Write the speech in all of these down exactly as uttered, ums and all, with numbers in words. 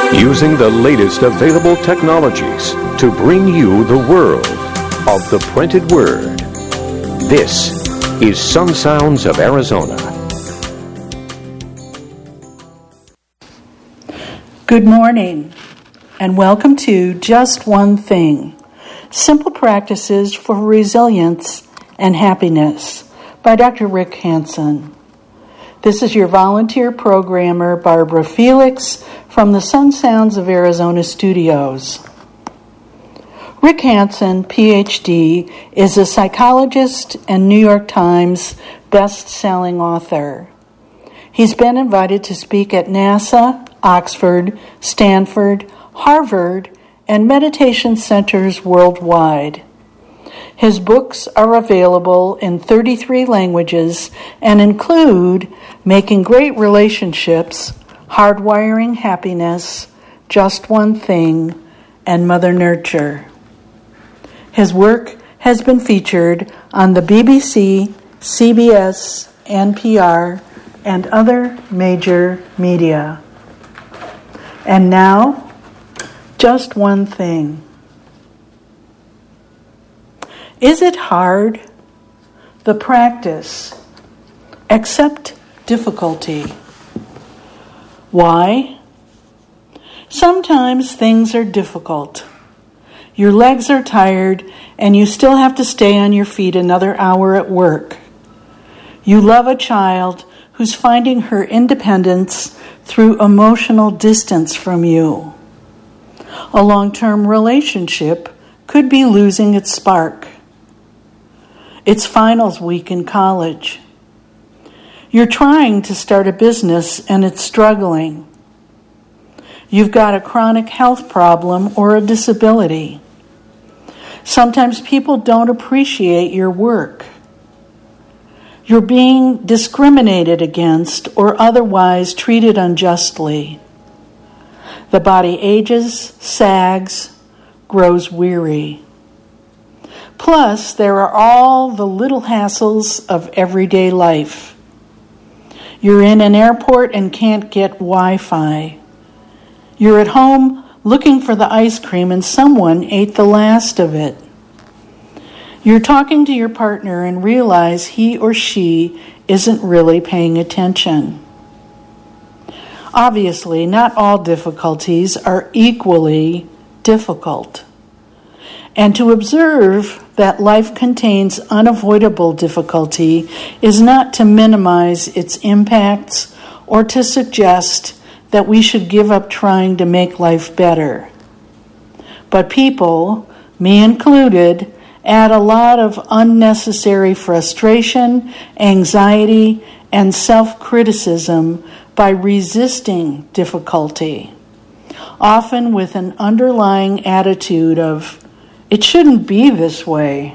Using the latest available technologies to bring you the world of the printed word. This is Sun Sounds of Arizona. Good morning, and welcome to Just One Thing, Simple Practices for Resilience and Happiness by Doctor Rick Hanson. This is your volunteer programmer, Barbara Felix, from the Sun Sounds of Arizona studios. Rick Hanson, P H D, is a psychologist and New York Times best-selling author. He's been invited to speak at NASA, Oxford, Stanford, Harvard, and meditation centers worldwide. His books are available in thirty-three languages and include Making Great Relationships, Hardwiring Happiness, Just One Thing, and Mother Nurture. His work has been featured on the B B C, C B S, N P R, and other major media. And now, just one thing. Is it hard? The practice. Accept difficulty. Why? Sometimes things are difficult. Your legs are tired and you still have to stay on your feet another hour at work. You love a child who's finding her independence through emotional distance from you. A long-term relationship could be losing its spark. It's finals week in college. You're trying to start a business and it's struggling. You've got a chronic health problem or a disability. Sometimes people don't appreciate your work. You're being discriminated against or otherwise treated unjustly. The body ages, sags, grows weary. Plus, there are all the little hassles of everyday life. You're in an airport and can't get Wi-Fi. You're at home looking for the ice cream and someone ate the last of it. You're talking to your partner and realize he or she isn't really paying attention. Obviously, not all difficulties are equally difficult. And to observe that life contains unavoidable difficulty is not to minimize its impacts or to suggest that we should give up trying to make life better. But people, me included, add a lot of unnecessary frustration, anxiety, and self-criticism by resisting difficulty, often with an underlying attitude of, it shouldn't be this way.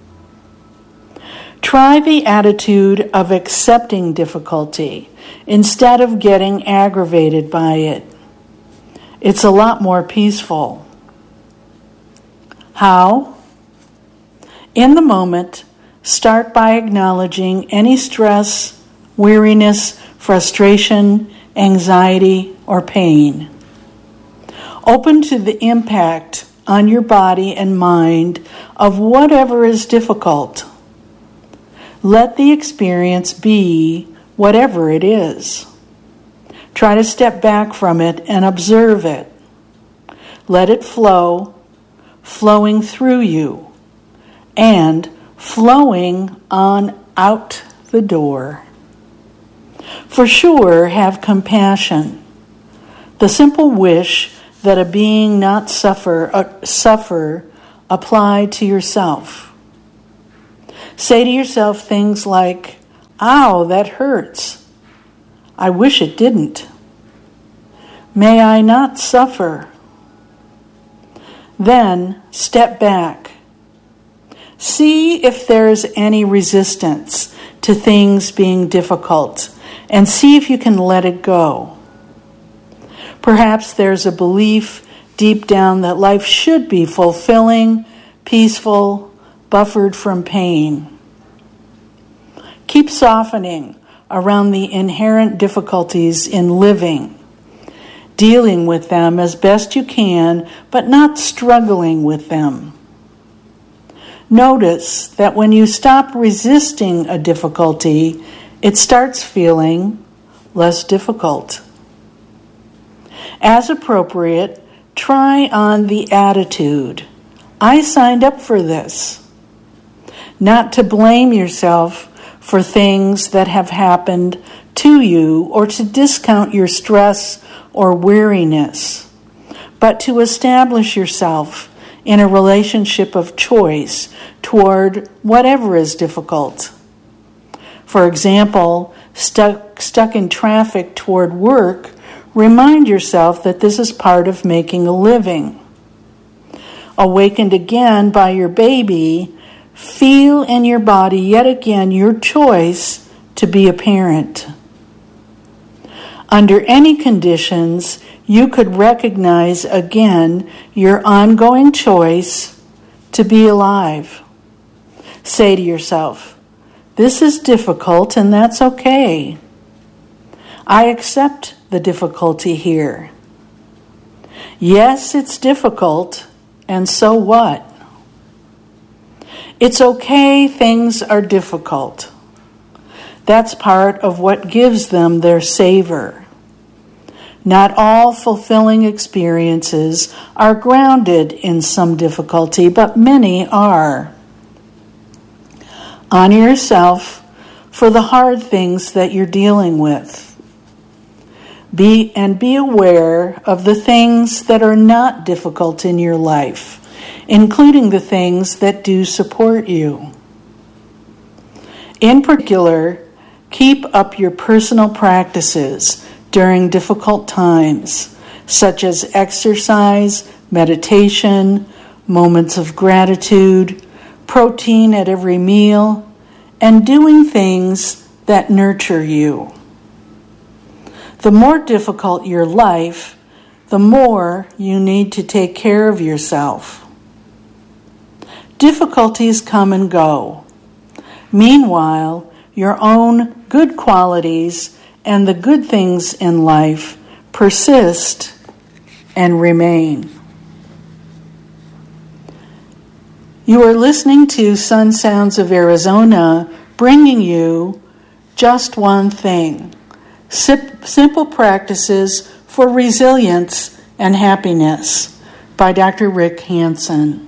Try the attitude of accepting difficulty instead of getting aggravated by it. It's a lot more peaceful. How? In the moment, start by acknowledging any stress, weariness, frustration, anxiety, or pain. Open to the impact on your body and mind of whatever is difficult. Let the experience be whatever it is. Try to step back from it and observe it. Let it flow, flowing through you, and flowing on out the door. For sure, have compassion. The simple wish that a being not suffer, uh, suffer apply to yourself. Say to yourself things like, ow, that hurts. I wish it didn't. May I not suffer. Then step back. See if there's any resistance to things being difficult and see if you can let it go. Perhaps there's a belief deep down that life should be fulfilling, peaceful, buffered from pain. Keep softening around the inherent difficulties in living. dealing with them as best you can, but not struggling with them. Notice that when you stop resisting a difficulty, it starts feeling less difficult. As appropriate, try on the attitude, I signed up for this. Not to blame yourself for things that have happened to you or to discount your stress or weariness, but to establish yourself in a relationship of choice toward whatever is difficult. For example, stuck, stuck in traffic toward work, remind yourself that this is part of making a living. Awakened again by your baby, feel in your body yet again your choice to be a parent. Under any conditions, you could recognize again your ongoing choice to be alive. Say to yourself, this is difficult and that's okay. I accept the difficulty here. Yes, it's difficult, and so what? It's okay things are difficult. That's part of what gives them their savor. Not all fulfilling experiences are grounded in some difficulty, but many are. Honor yourself for the hard things that you're dealing with. Be and be aware of the things that are not difficult in your life, including the things that do support you. In particular, keep up your personal practices during difficult times, such as exercise, meditation, moments of gratitude, protein at every meal, and doing things that nurture you. The more difficult your life, the more you need to take care of yourself. Difficulties come and go. Meanwhile, your own good qualities and the good things in life persist and remain. You are listening to Sun Sounds of Arizona, bringing you Just One Thing, Simple Practices for Resilience and Happiness by Doctor Rick Hanson.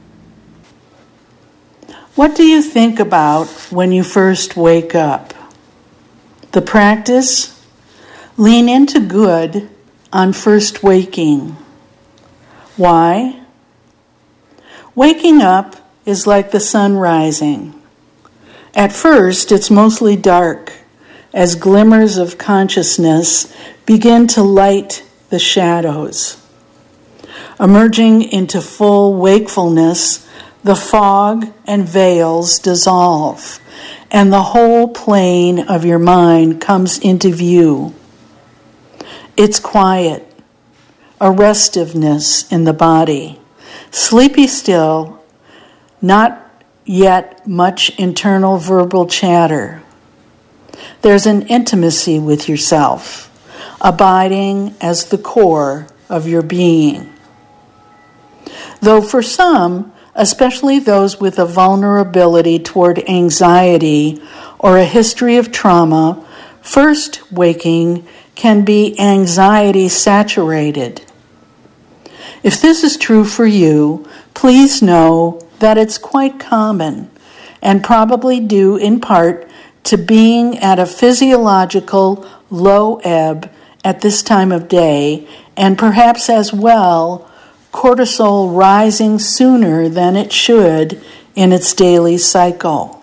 What do you think about when you first wake up? The practice? Lean into good on first waking. Why? Waking up is like the sun rising. At first, it's mostly dark as glimmers of consciousness begin to light the shadows. Emerging into full wakefulness, the fog and veils dissolve, and the whole plane of your mind comes into view. It's quiet, a restiveness in the body, sleepy still, not yet much internal verbal chatter. There's an intimacy with yourself, abiding as the core of your being. Though for some, especially those with a vulnerability toward anxiety or a history of trauma, first waking can be anxiety saturated. If this is true for you, please know that it's quite common and probably due in part to being at a physiological low ebb at this time of day, and perhaps as well cortisol rising sooner than it should in its daily cycle.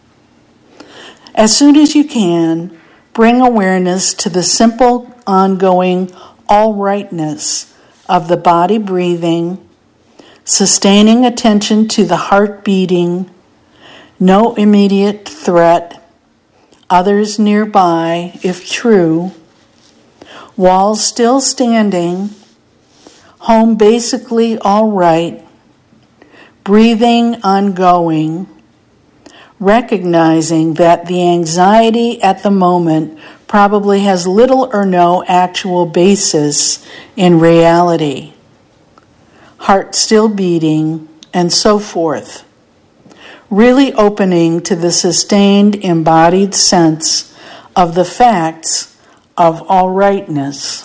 As soon as you can, bring awareness to the simple, ongoing all-rightness of the body breathing, sustaining attention to the heart beating, no immediate threat, others nearby, if true, walls still standing, home basically all right, breathing ongoing, recognizing that the anxiety at the moment probably has little or no actual basis in reality. Heart still beating, and so forth. Really opening to the sustained embodied sense of the facts of all rightness.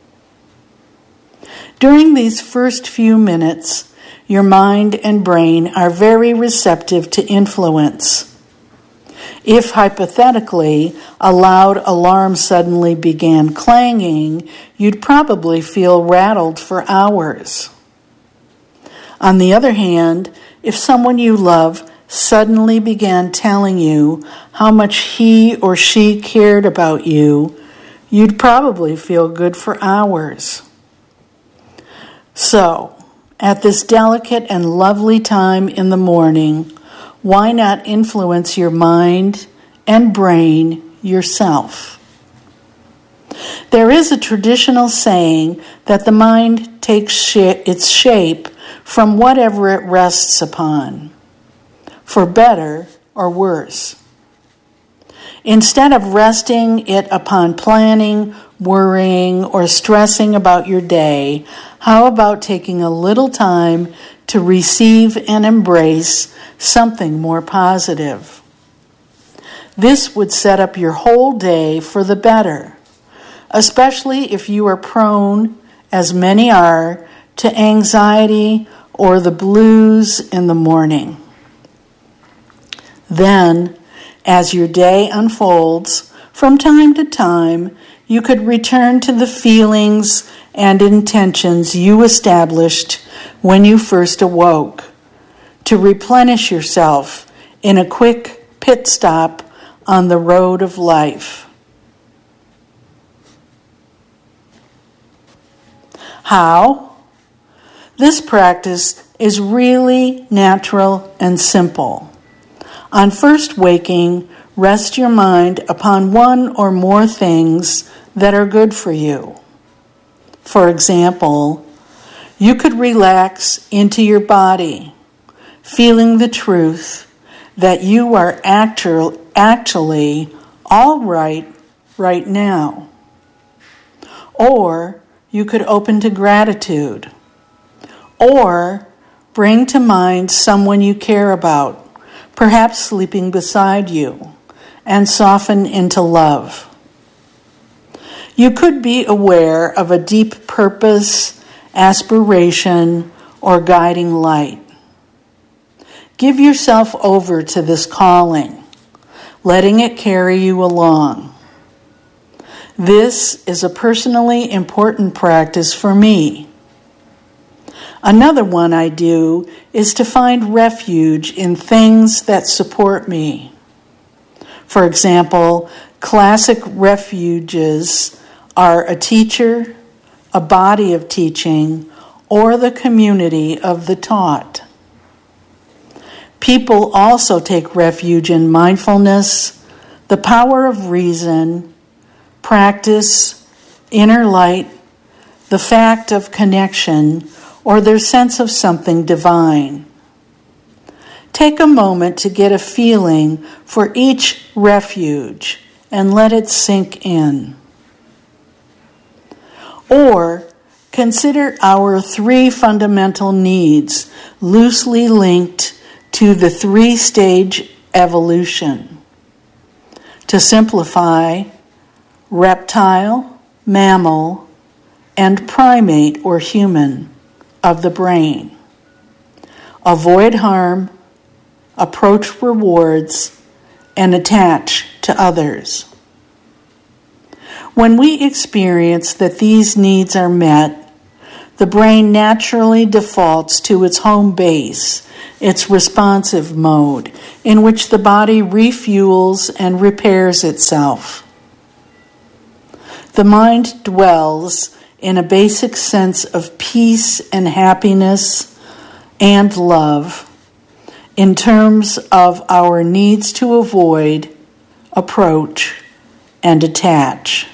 During these first few minutes, your mind and brain are very receptive to influence. If, hypothetically, a loud alarm suddenly began clanging, you'd probably feel rattled for hours. On the other hand, if someone you love suddenly began telling you how much he or she cared about you, you'd probably feel good for hours. So, at this delicate and lovely time in the morning, why not influence your mind and brain yourself? There is a traditional saying that the mind takes sh- its shape from whatever it rests upon, for better or worse. Instead of resting it upon planning, worrying, or stressing about your day, how about taking a little time to receive and embrace something more positive? This would set up your whole day for the better, especially if you are prone, as many are, to anxiety or the blues in the morning. Then, as your day unfolds, from time to time, you could return to the feelings and intentions you established when you first awoke, to replenish yourself in a quick pit stop on the road of life. How? This practice is really natural and simple. On first waking, rest your mind upon one or more things that are good for you. For example, you could relax into your body, feeling the truth that you are actual, actually all right right now. Or you could open to gratitude. Or bring to mind someone you care about, perhaps sleeping beside you, and soften into love. You could be aware of a deep purpose, aspiration, or guiding light. Give yourself over to this calling, letting it carry you along. This is a personally important practice for me. Another one I do is to find refuge in things that support me. For example, classic refuges are a teacher, a body of teaching, or the community of the taught. People also take refuge in mindfulness, the power of reason, practice, inner light, the fact of connection, or their sense of something divine. Take a moment to get a feeling for each refuge and let it sink in. Or consider our three fundamental needs loosely linked to the three-stage evolution. To simplify, reptile, mammal, and primate or human of the brain. Avoid harm, approach rewards, and attach to others. When we experience that these needs are met, the brain naturally defaults to its home base, its responsive mode, in which the body refuels and repairs itself. The mind dwells in a basic sense of peace and happiness and love in terms of our needs to avoid, approach, and attach.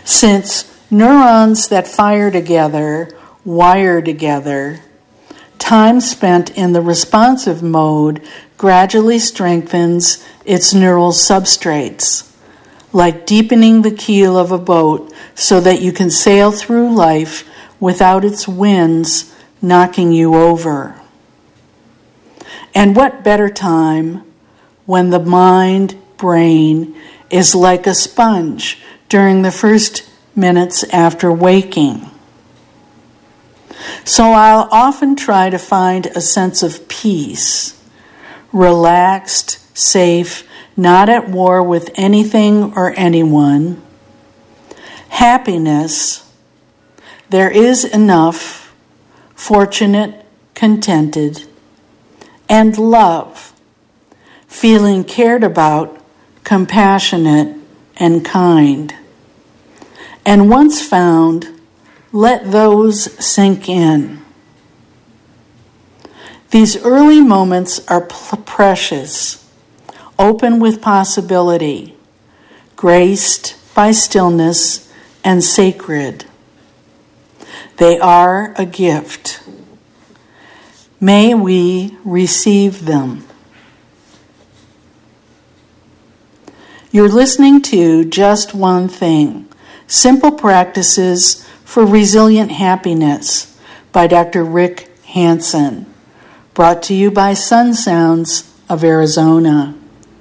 Since neurons that fire together wire together, time spent in the responsive mode gradually strengthens its neural substrates, like deepening the keel of a boat so that you can sail through life without its winds knocking you over. And what better time when the mind, brain, is like a sponge during the first minutes after waking. So I'll often try to find a sense of peace, relaxed, safe, not at war with anything or anyone, happiness, there is enough, fortunate, contented, and love, feeling cared about, compassionate, and kind. And once found, let those sink in. These early moments are p- precious, open with possibility, graced by stillness, and sacred. They are a gift. May we receive them. You're listening to Just One Thing, Simple Practices for Resilient Happiness by Doctor Rick Hanson, brought to you by Sun Sounds of Arizona.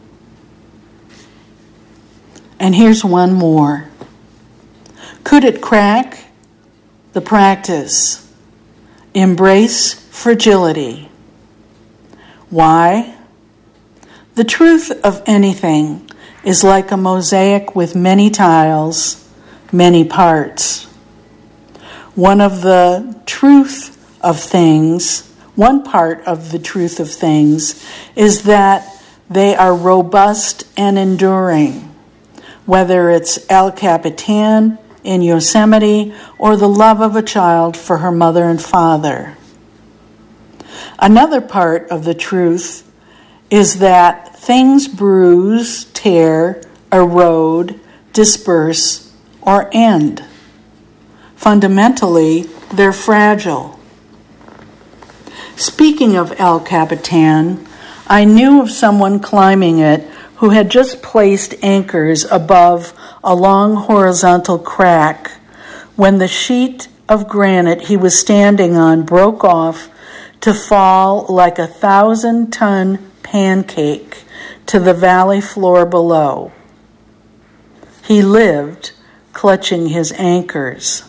And here's one more. Could it crack? The practice. Embrace fragility. Why? The truth of anything is like a mosaic with many tiles, many parts. One of the truth of things, one part of the truth of things is that they are robust and enduring, whether it's El Capitan in Yosemite or the love of a child for her mother and father. Another part of the truth is that things bruise, tear, erode, disperse, or end. Fundamentally, they're fragile. Speaking of El Capitan, I knew of someone climbing it who had just placed anchors above a long horizontal crack when the sheet of granite he was standing on broke off to fall like a thousand-ton pancake to the valley floor below. He lived, clutching his anchors.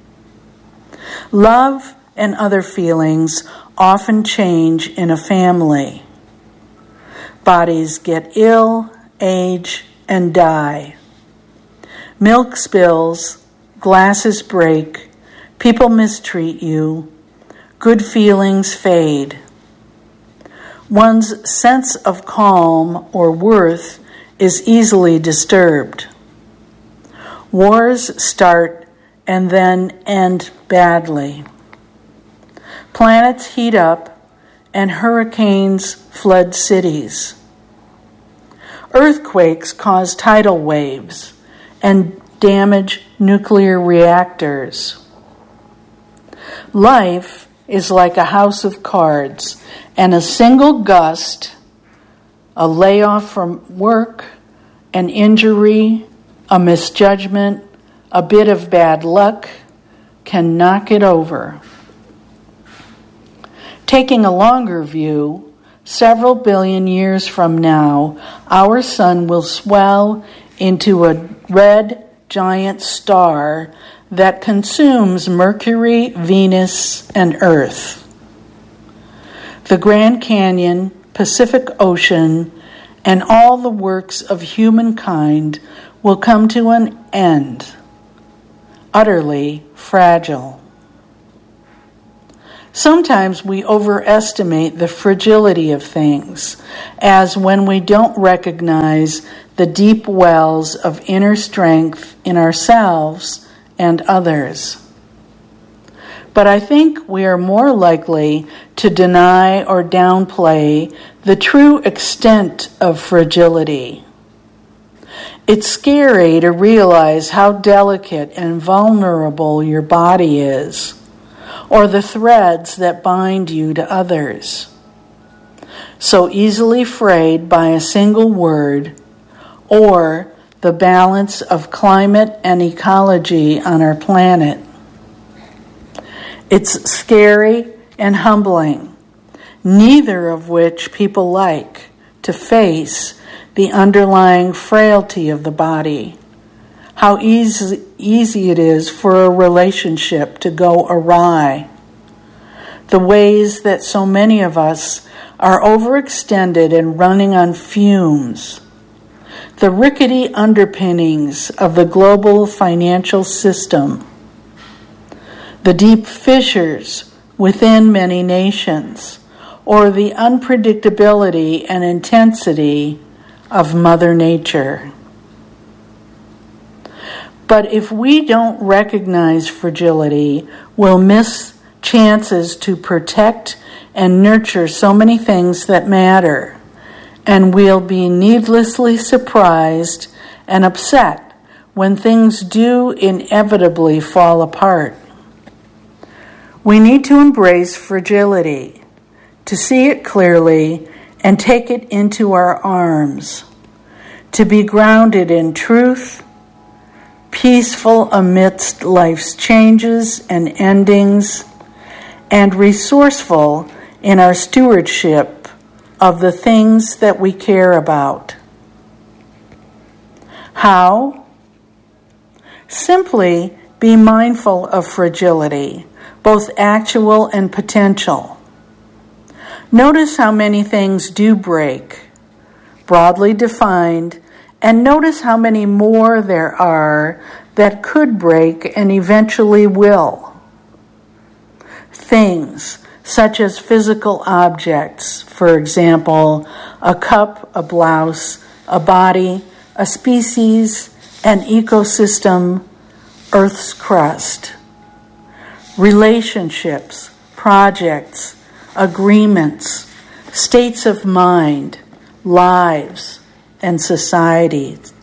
Love and other feelings often change in a family. Bodies get ill, age, and die. Milk spills, glasses break, people mistreat you, good feelings fade. One's sense of calm or worth is easily disturbed. Wars start and then end badly. Planets heat up and hurricanes flood cities. Earthquakes cause tidal waves and damage nuclear reactors. Life is like a house of cards, and a single gust, a layoff from work, an injury, a misjudgment, a bit of bad luck can knock it over. Taking a longer view, several billion years from now, our sun will swell into a red giant star that consumes Mercury, Venus, and Earth. The Grand Canyon, Pacific Ocean, and all the works of humankind will come to an end, utterly fragile. Sometimes we overestimate the fragility of things, as when we don't recognize the deep wells of inner strength in ourselves and others. But I think we are more likely to deny or downplay the true extent of fragility. It's scary to realize how delicate and vulnerable your body is, or the threads that bind you to others. So easily frayed by a single word, or the balance of climate and ecology on our planet. It's scary and humbling, neither of which people like, to face the underlying frailty of the body, how easy, easy it is for a relationship to go awry, the ways that so many of us are overextended and running on fumes, the rickety underpinnings of the global financial system, the deep fissures within many nations, or the unpredictability and intensity of Mother Nature. But if we don't recognize fragility, we'll miss chances to protect and nurture so many things that matter, and we'll be needlessly surprised and upset when things do inevitably fall apart. We need to embrace fragility, to see it clearly and take it into our arms, to be grounded in truth, peaceful amidst life's changes and endings, and resourceful in our stewardship of the things that we care about. How? Simply be mindful of fragility, both actual and potential. Notice how many things do break, broadly defined, and notice how many more there are that could break and eventually will. Things such as physical objects, for example, a cup, a blouse, a body, a species, an ecosystem, Earth's crust. Relationships, projects, agreements, states of mind, lives, and societies.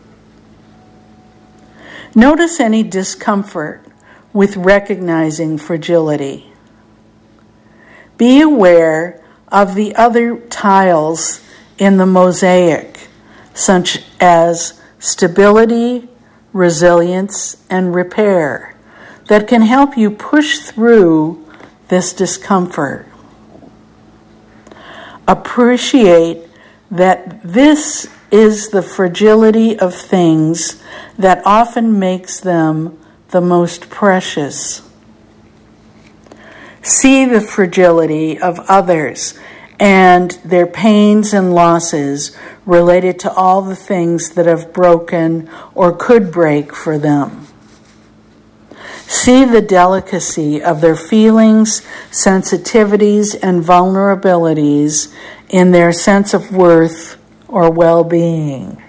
Notice any discomfort with recognizing fragility. Be aware of the other tiles in the mosaic, such as stability, resilience, and repair, that can help you push through this discomfort. Appreciate that this is the fragility of things that often makes them the most precious. See the fragility of others and their pains and losses related to all the things that have broken or could break for them. See the delicacy of their feelings, sensitivities, and vulnerabilities in their sense of worth or well-being.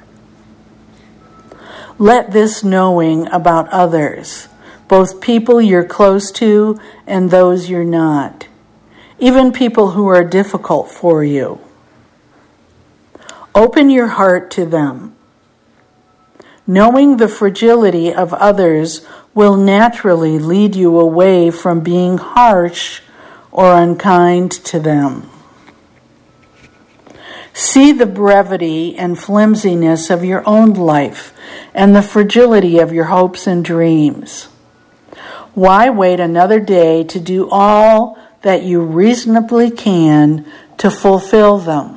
Let this knowing about others, both people you're close to and those you're not, even people who are difficult for you. Open your heart to them. Knowing the fragility of others will naturally lead you away from being harsh or unkind to them. See the brevity and flimsiness of your own life and the fragility of your hopes and dreams. Why wait another day to do all that you reasonably can to fulfill them?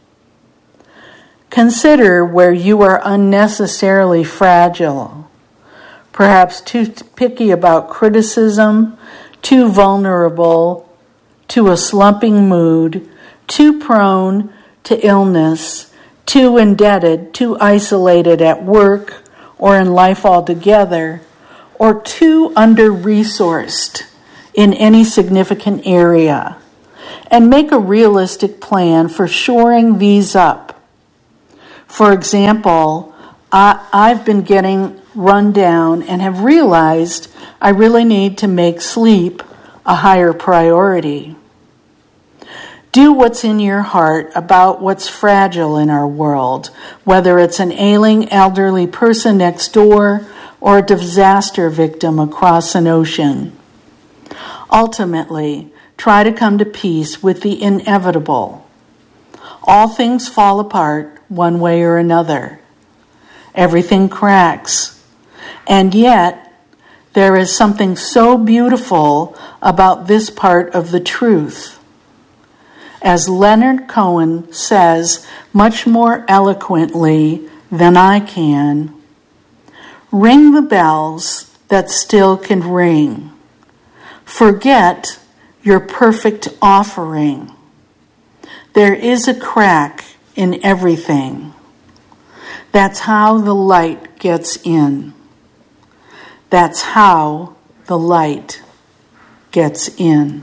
Consider where you are unnecessarily fragile, perhaps too picky about criticism, too vulnerable to a slumping mood, too prone to illness, too indebted, too isolated at work or in life altogether, or too under-resourced in any significant area, and make a realistic plan for shoring these up. For example, I, I've been getting run down and have realized I really need to make sleep a higher priority. Do what's in your heart about what's fragile in our world, whether it's an ailing elderly person next door or a disaster victim across an ocean. Ultimately, try to come to peace with the inevitable. All things fall apart one way or another. Everything cracks. And yet, there is something so beautiful about this part of the truth. As Leonard Cohen says much more eloquently than I can, ring the bells that still can ring. Forget your perfect offering. There is a crack in everything. That's how the light gets in. That's how the light gets in.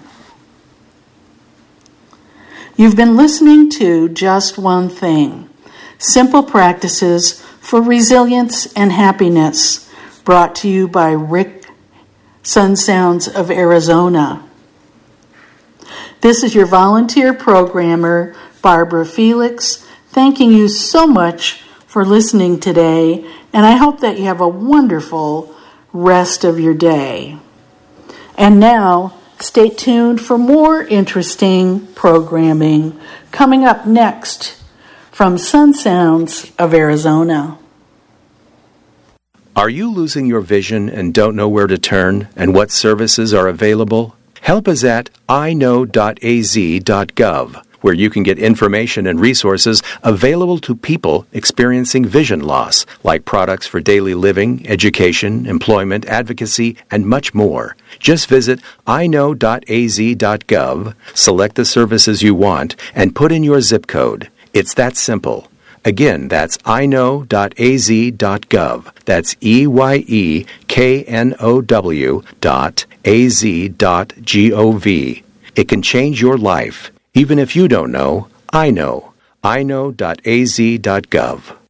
You've been listening to Just One Thing, Simple Practices for Resilience and Happiness, brought to you by Rick Sun Sounds of Arizona. This is your volunteer programmer, Barbara Felix, thanking you so much for listening today, and I hope that you have a wonderful rest of your day. And now, stay tuned for more interesting programming coming up next from Sun Sounds of Arizona. Are you losing your vision and don't know where to turn and what services are available? Help is at i know dot a z dot gov, where you can get information and resources available to people experiencing vision loss, like products for daily living, education, employment, advocacy, and much more. Just visit i know dot a z dot gov, select the services you want, and put in your zip code. It's that simple. Again, that's i know dot a z dot gov. That's E Y E K N O W dot A Z dot G O V. It can change your life. Even if you don't know, I know. i know dot a z dot gov.